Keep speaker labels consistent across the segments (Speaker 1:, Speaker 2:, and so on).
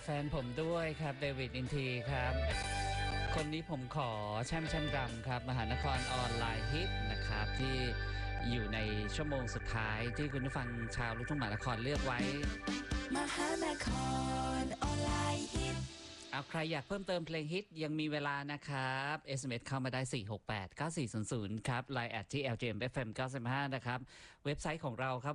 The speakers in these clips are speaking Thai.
Speaker 1: แฟนผมด้วยครับเดวิดอินทีครับคนนี้ผมขอแช่มรำครับมหานครออนไลน์ฮิตนะครับที่อยู่ในชั่วโมงสุดท้ายที่คุณผู้ฟังชาวลูกทุ่งมหานครเลือกไว้
Speaker 2: มหานครออนไลน์ฮิต
Speaker 1: เอาใครอยากเพิ่มเติมเพลงฮิตยังมีเวลานะครับ SMS เข้ามาได้4689400ครับ Line แอดที่ LTMFM95 นะครับเว็บไซต์ของเราครับ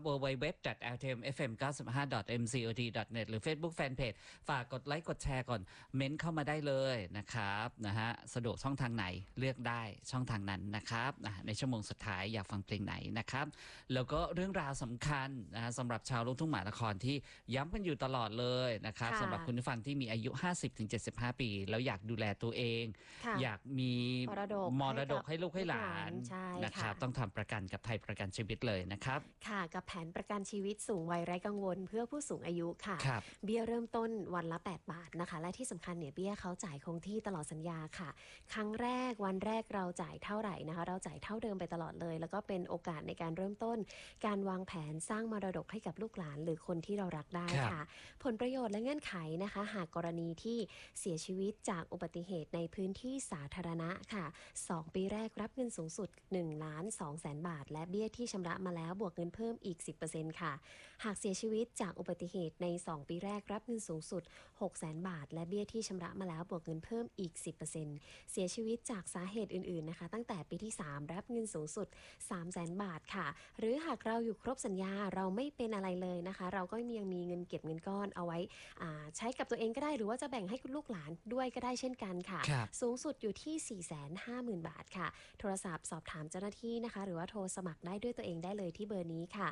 Speaker 1: www.ltmfm95.mcot.net หรือ Facebook Fanpage ฝากกดไลค์กดแชร์ก่อนเม้นเข้ามาได้เลยนะครับนะฮะสะดวกช่องทางไหนเลือกได้ช่องทางนั้นนะครับในชั่วโมงสุดท้ายอยากฟังเพลงไหนนะครับแล้วก็เรื่องราวสำคัญนะสำหรับชาวลูกทุ่งมหานครที่ย้ำกันอยู่ตลอดเลยนะครับสำหรับคุณผู้ฟังที่มีอายุ50-75 ปีแล้วอยากดูแลตัวเองอยากมีมรดกให้ลูกให้หลานนะครับต้องทำประกันกับไทยประกันชีวิตเลยนะครับ
Speaker 3: ค่ะกับแผนประกันชีวิตสูงวัยไร้กังวลเพื่อผู้สูงอายุค่ะเบี้ยเริ่มต้นวันละ8 บาทนะคะและที่สำคัญเนี่ยเบี้ยเขาจ่ายคงที่ตลอดสัญญาค่ะครั้งแรกวันแรกเราจ่ายเท่าไหร่นะคะเราจ่ายเท่าเดิมไปตลอดเลยแล้วก็เป็นโอกาสในการเริ่มต้นการวางแผนสร้างมรดกให้กับลูกหลานหรือคนที่เรารักได้ค่ะผลประโยชน์และเงื่อนไขนะคะหากกรณีที่เสียชีวิตจากอุบัติเหตุในพื้นที่สาธารณะค่ะ2 ปีแรกรับเงินสูงสุด 1,200,000 บาทและเบี้ยที่ชำระมาแล้วบวกเงินเพิ่มอีก 10% ค่ะหากเสียชีวิตจากอุบัติเหตุใน2 ปีแรกรับเงินสูงสุด 600,000 บาทและเบี้ยที่ชำระมาแล้วบวกเงินเพิ่มอีก 10% เสียชีวิตจากสาเหตุอื่นๆนะคะตั้งแต่ปีที่3รับเงินสูงสุด 300,000 บาทค่ะหรือหากเราอยู่ครบสัญญาเราไม่เป็นอะไรเลยนะคะเราก็ยังมีเงินเก็บเงินก้อนเอาไว้ใช้กับตัวเองก็ได้หรือว่าจะแบ่งให้ลูกหลานด้วยก็ได้เช่นกันค่ะสูงสุดอยู่ที่ 450,000 บาทค่ะโทรศัพท์สอบถามเจ้าหน้าที่นะคะหรือว่าโทรสมัครได้ด้วยตัวเองได้เลยที่เบอร์นี้ค่ะ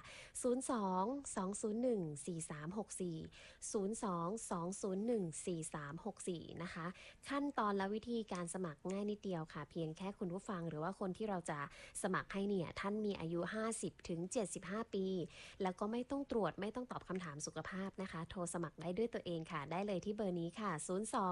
Speaker 3: 02-201-4364 นะคะขั้นตอนและวิธีการสมัครง่ายนิดเดียวค่ะเพียงแค่คุณผู้ฟังหรือว่าคนที่เราจะสมัครให้เนี่ยท่านมีอายุ 50-75 ปีแล้วก็ไม่ต้องตรวจไม่ต้องตอบคำถามสุขภาพนะคะโทรสมัครได้ด้วยตัวเองค่ะได้เลยที่เบอร์นี้ค่ะ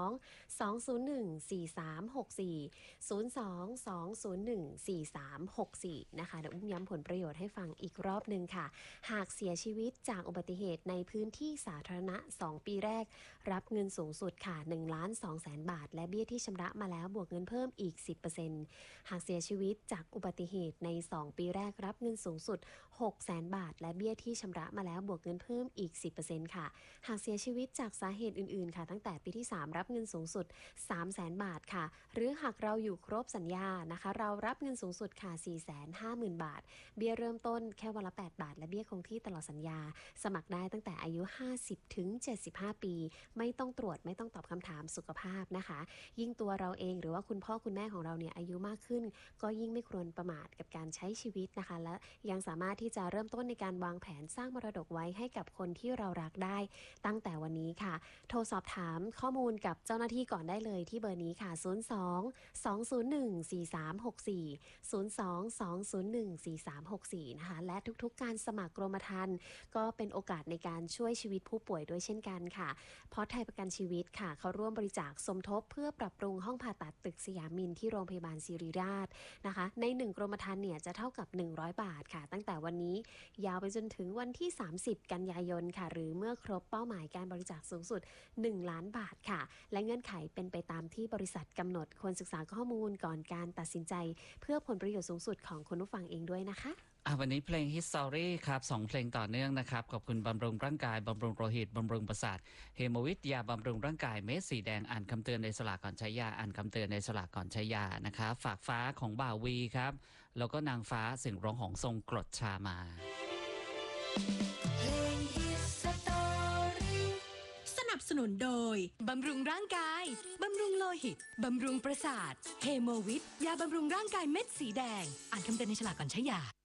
Speaker 3: 02-201-4364 นะคะเดี๋ยวอุ้มย้ำผลประโยชน์ให้ฟังอีกรอบนึงค่ะหากเสียชีวิตจากอุบัติเหตุในพื้นที่สาธารณะ2 ปีแรกรับเงินสูงสุดค่ะ 1,200,000 บาทและเบี้ยที่ชำระมาแล้วบวกเงินเพิ่มอีก 10% หากเสียชีวิตจากอุบัติเหตุใน2 ปีแรกรับเงินสูงสุด 600,000 บาทและเบี้ยที่ชำระมาแล้วบวกเงินเพิ่มอีก 10% ค่ะหากเสียชีวิตจากสาเหตุอื่นๆค่ะตั้งแต่ปีที่3รับเงินสูงสุด 300,000 บาทค่ะหรือหากเราอยู่ครบสัญญานะคะเรารับเงินสูงสุดค่ะ 450,000 บาทเบี้ยเริ่มต้นแค่วันละ8 บาทและเบี้ยคงที่ตลอดสัญญาสมัครได้ตั้งแต่อายุ 50-75 ปีไม่ต้องตรวจไม่ต้องตอบคำถามสุขภาพนะคะยิ่งตัวเราเองหรือว่าคุณพ่อคุณแม่ของเราเนี่ยอายุมากขึ้นก็ยิ่งไม่ควรประมาทกับการใช้ชีวิตนะคะและยังสามารถที่จะเริ่มต้นในการวางแผนสร้างมรดกไว้ให้กับคนที่เรารักได้ตั้งแต่วันนี้ค่ะโทรสอบถามข้อมูลกับเจ้าหน้าที่ก่อนได้เลยที่เบอร์นี้ค่ะ02-201-4364 นะคะและทุกๆการสมัครกรมธรรม์ก็เป็นโอกาสในการช่วยชีวิตผู้ป่วยด้วยเช่นกันค่ะเพราะไทยประกันชีวิตค่ะเขาร่วมบริจาคสมทบเพื่อปรับปรุงห้องผ่าตัดตึกสยามมินที่โรงพยาบาลศิริราชนะคะใน1 กรมธรรม์เนี่ยจะเท่ากับ100 บาทค่ะตั้งแต่วันนี้ยาวไปจนถึงวันที่30 กันยายนค่ะหรือเมื่อครบเป้าหมายการบริจาคสูงสุด1 ล้านบาทค่ะและเงื่อนไขเป็นไปตามที่บริษัทกำหนดควรศึกษาข้อมูลก่อนการตัดสินใจเพื่อผลประโยชน์สูงสุดของคุณผู้ฟังเองด้วยนะคะ
Speaker 1: วันนี้เพลง History ครับ2 เพลงต่อเนื่องนะครับขอบคุณบำรุงร่างกายบำรุงโลหิตบำรุงประสาทเฮโมวิทยาบำรุงร่างกายเม็ดสีแดงอ่านคำเตือนในฉลากก่อนใช้ยาอ่านคำเตือนในฉลากก่อนใช้ยานะครับฝากฟ้าของบ่าววีครับแล้วก็นางฟ้าเสียงร้องของทรงกรดชามา
Speaker 2: สนับสนุนโดยบำรุงร่างกายบำรุงโลหิตบำรุงประสาทเฮโมวิทยาบำรุงร่างกายเม็ดสีแดงอ่านคำเตือนในฉลากก่อนใช้ยา